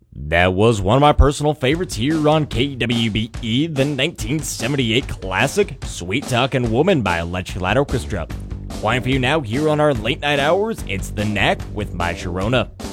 That was one of my personal favorites here on KWBE, the 1978 classic Sweet Talkin' Woman by Electric Orchestra. Playing for you now here on our late night hours, it's The Knack with My Sharona.